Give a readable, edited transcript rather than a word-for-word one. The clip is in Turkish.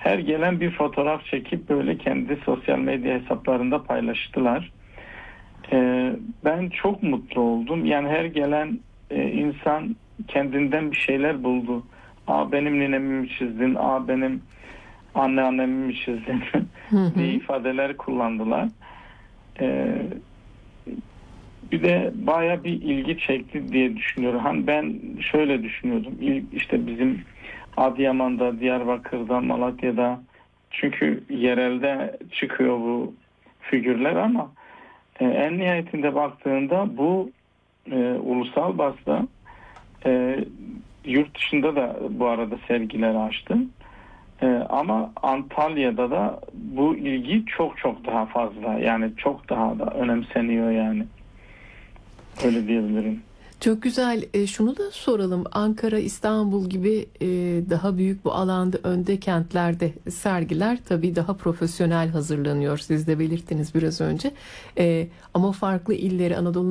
her gelen bir fotoğraf çekip böyle kendi sosyal medya hesaplarında paylaştılar. Ben çok mutlu oldum. Yani her gelen insan kendinden bir şeyler buldu. Benim ninemi mi çizdin? Benim anneannemi mi çizdin? diye ifadeler kullandılar. Bir de baya bir ilgi çekti diye düşünüyorum. Hani ben şöyle düşünüyordum. İşte bizim Adıyaman'da, Diyarbakır'da, Malatya'da, çünkü yerelde çıkıyor bu figürler ama en nihayetinde baktığında bu ulusal basda, yurt dışında da bu arada sergiler açtı. Ama Antalya'da da bu ilgi çok çok daha fazla. Yani çok daha da önemseniyor yani. Öyle diyebilirim. Çok güzel. Şunu da soralım. Ankara, İstanbul gibi daha büyük bu alanda önde kentlerde sergiler tabii daha profesyonel hazırlanıyor. Siz de belirttiniz biraz önce. Ama farklı illeri, Anadolu'nun